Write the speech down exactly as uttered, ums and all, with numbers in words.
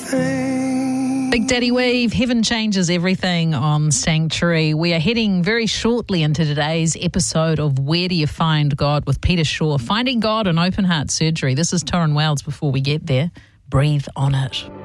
Big Daddy Weave, Heaven Changes Everything on Sanctuary. We are heading very shortly into today's episode of Where Do You Find God with Peter Shaw, Finding God in Open Heart Surgery. This is Torrin Wells. Before we get there, breathe on it.